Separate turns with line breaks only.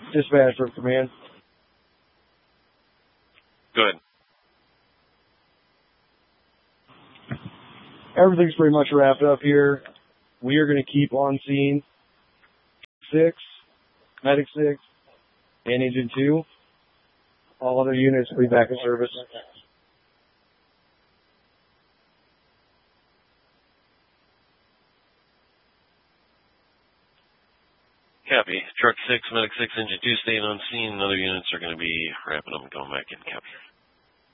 Dispatch from command.
Good.
Everything's pretty much wrapped up here. We are going to keep on scene 6, Medic 6, and Engine 2. All other units will be back in service.
Copy. Truck 6, Medic 6, Engine 2 staying on scene. Other units are going to be wrapping up and going back in. Copy.